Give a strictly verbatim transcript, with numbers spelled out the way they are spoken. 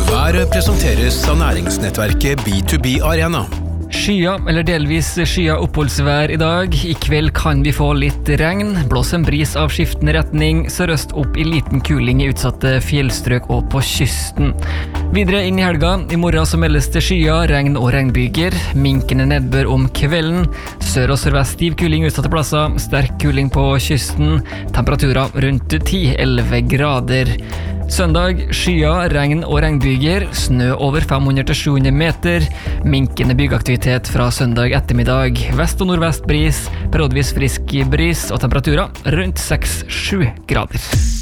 Været presenteres av næringsnettverket B to B Arena. Skya eller delvis skya oppholdsvær i dag. I kveld kan vi få litt regn. Blås en bris av skiftende retning, sørøst opp i liten kuling i utsatte fjellstrøk og på kysten. Videre inn i helga. I morgen så meldes det skya, regn og regnbyger. Minkende nedbør om kvelden. Sør og sørvest stiv kuling utsatte plasser. Sterk kuling på kysten. Temperaturer rundt ti til elleve grader. Søndag, skya, regn og regnbyger, snø over fem hundre til sju hundre meter, minkende byggeaktivitet fra søndag ettermiddag, vest og nordvest bris, periodvis frisk bris og temperaturer rundt seks til sju grader.